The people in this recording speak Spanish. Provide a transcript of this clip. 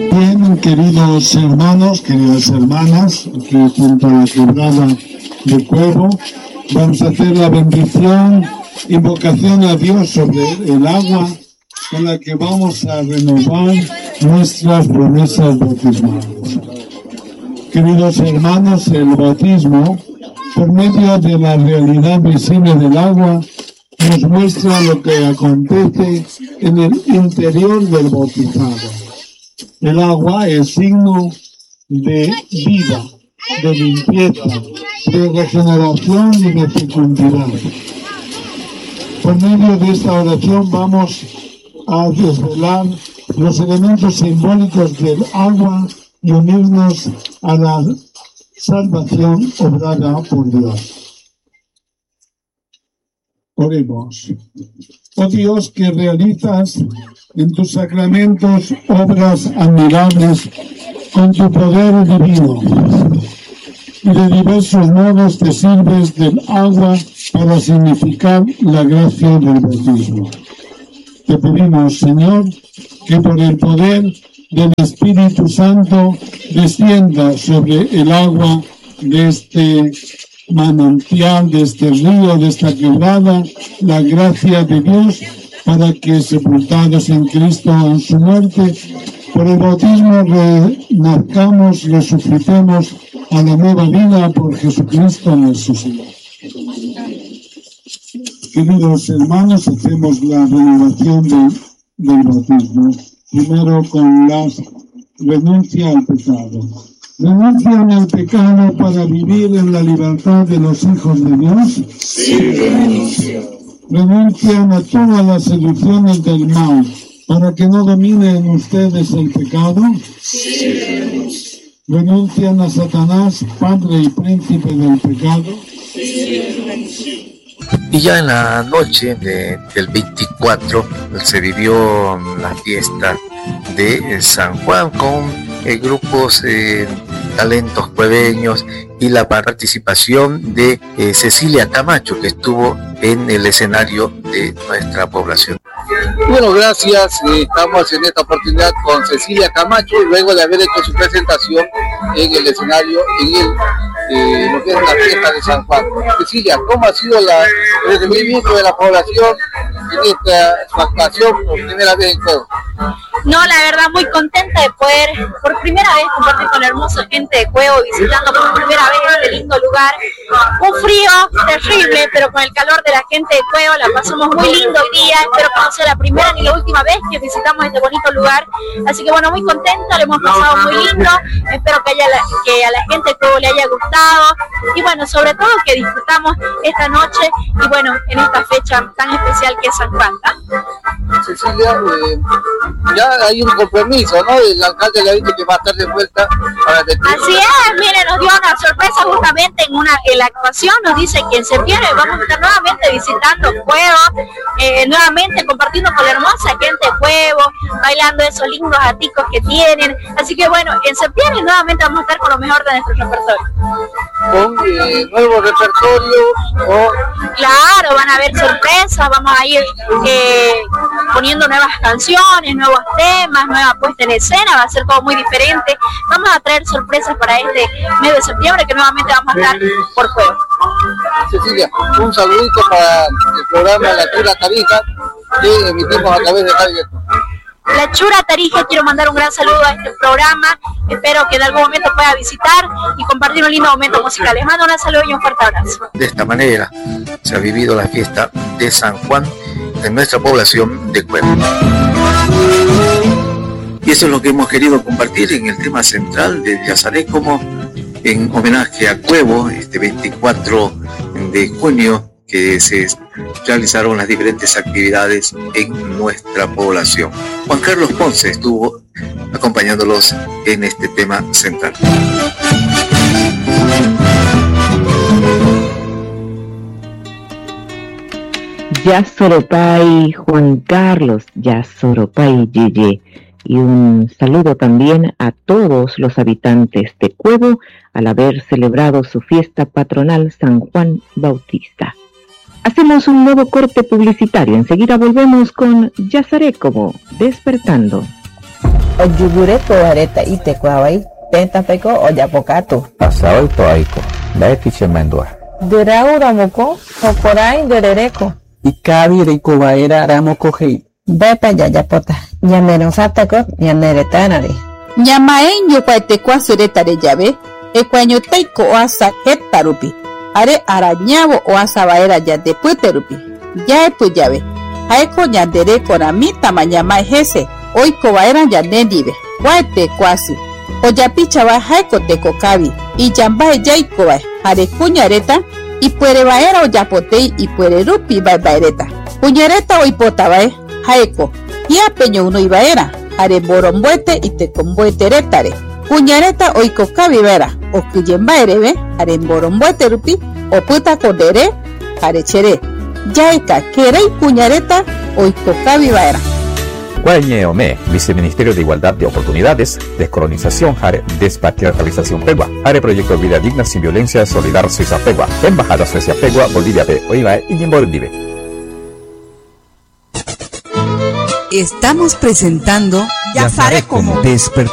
Bien, queridos hermanos, queridas hermanas, aquí junto a la quebrada de Cuevo, vamos a hacer la bendición, invocación a Dios sobre el agua con la que vamos a renovar nuestras promesas bautismales. Queridos hermanos, el bautismo, por medio de la realidad visible del agua, nos muestra lo que acontece en el interior del bautizado. El agua es signo de vida, de limpieza, de regeneración y de fecundidad. Por medio de esta oración vamos a desvelar los elementos simbólicos del agua y unirnos a la salvación obrada por Dios. Oremos. Oh Dios, que realizas en tus sacramentos obras admirables con tu poder divino, y de diversos modos te sirves del agua para significar la gracia del bautismo. Te pedimos, Señor, que por el poder del Espíritu Santo descienda sobre el agua de este manantial, de este río, de esta quebrada, la gracia de Dios, para que, sepultados en Cristo en su muerte, por el bautismo renazcamos, resucitemos a la nueva vida por Jesucristo nuestro Señor. Queridos hermanos, hacemos la renovación del bautismo, primero con la renuncia al pecado. ¿Renuncian al pecado para vivir en la libertad de los hijos de Dios? Sí, renuncio. ¿Renuncian a todas las seducciones del mal para que no domine en ustedes el pecado? Sí, renuncio. ¿Renuncian a Satanás, padre y príncipe del pecado? Sí, renuncio. Y ya en la noche del 24 se vivió la fiesta de San Juan con grupos talentos cueveños y la participación de Cecilia Camacho, que estuvo en el escenario de nuestra población. Bueno, gracias. Estamos en esta oportunidad con Cecilia Camacho, luego de haber hecho su presentación en el escenario, en lo que es la fiesta de San Juan. Cecilia, ¿cómo ha sido el recibimiento de la población en esta actuación por primera vez en Cuevo? No, la verdad muy contenta de poder por primera vez compartir con la hermosa gente de Cuevo, visitando por primera vez este lindo lugar. Un frío terrible, pero con el calor de la gente de Cuevo la pasamos muy lindo hoy día. Espero que no sea la primera ni la última vez que visitamos este bonito lugar. Así que bueno, muy contenta, lo hemos pasado muy lindo. Espero que a la gente de Cuevo le haya gustado. Y bueno, sobre todo que disfrutamos esta noche y bueno, en esta fecha tan especial que es San Juan, ¿no? Cecilia, ya hay un compromiso, ¿no? El alcalde le ha dicho que va a estar de vuelta para Así es, mire, nos dio una sorpresa justamente en la actuación, nos dice que en septiembre vamos a estar nuevamente visitando Cuevo, nuevamente compartiendo con la hermosa gente de Cuevo, bailando esos lindos aticos que tienen, así que bueno, en septiembre nuevamente vamos a estar con lo mejor de nuestro repertorio. ¿Con nuevo repertorio? Claro, van a haber sorpresas, vamos a ir poniendo nuevas canciones, nuevos temas, nueva puesta en escena, va a ser todo muy diferente. Vamos a traer sorpresas para este mes de septiembre que nuevamente vamos a estar por Cuevo. Cecilia, un saludito para el programa La Chura Tarija que emitimos a través de Radio. La Chura Tarija, quiero mandar un gran saludo a este programa, espero que en algún momento pueda visitar y compartir un lindo momento musical. Les mando un saludo y un fuerte abrazo. De esta manera se ha vivido la fiesta de San Juan en nuestra población de Cuevo. Y eso es lo que hemos querido compartir en el tema central de Yazaré, como en homenaje a Cuevo, este 24 de junio, que se realizaron las diferentes actividades en nuestra población. Juan Carlos Ponce estuvo acompañándolos en este tema central. Yasoropay Juan Carlos, Yasoropay Yeye. Y un saludo también a todos los habitantes de Cuevo al haber celebrado su fiesta patronal San Juan Bautista. Hacemos un nuevo corte publicitario. Enseguida volvemos con Yazaré como Despertando. Oyugure toareta itecuavai, pentapeco oyapocato. Pasaba y toaico, la efichemendua. De Raura Moco, Ocoray de Rereco. Y cabi ricoba era ramocojei. Bepa yayapota, yamenosataco, yaneretanare. Ñamaen yopaetekua suretare llave, ecuaño teiko oasa hetarupi. Are arañavo oasa baera ya de puterupi. Ya epu llave. Aeko yandere koramita mañama ejese. Oiko baera ya nendive. Guaete cuasi. Oyapicha va jaiko teko kabi. Y yambae yaiko bae. Are cuñareta. Y puere baera oyapotei y puere rupi baereta. Cuñareta oipota bae. Jaiko. Y apeño uno ibaera. Are borombuete y te combuete retare. Cuñareta oiko kabi vera. O kuyembaerebe. Are borombuete rupi. O puta condere. Are chere. Yaika querei cuñareta oiko kabi baera. Guañeome, Viceministerio de Igualdad de Oportunidades, Descolonización, Jare, Despatriarcalización Pegua, Are Proyecto Vida Digna Sin Violencia, Solidar Suiza Pegua, Embajada Suecia Pegua, Bolivia de Oiva y Yimbordive. Estamos presentando Yafare como